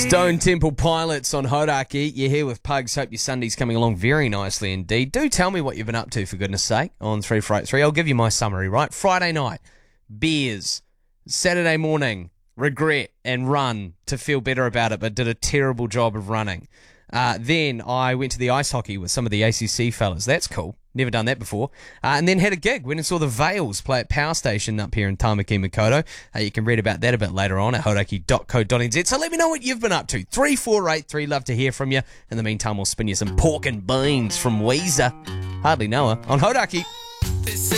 Stone Temple Pilots on Hodaki. You're here with Pugs. Hope your Sunday's coming along very nicely indeed. Do tell me what you've been up to, for goodness sake, on 3 for 3. I'll give you my summary, right? Friday night, beers. Saturday morning, regret and run to feel better about it, but did a terrible job of running. Then I went to the ice hockey with some of the ACC fellas. That's cool. Never done that before. And then had a gig. Went and saw the Vales play at Power Station up here in Tamaki Makaurau. You can read about that a bit later on at hodaki.co.nz. So let me know what you've been up to. 3483. Love to hear from you. In the meantime, we'll spin you some pork and beans from Weezer. Hardly know her on Hodaki.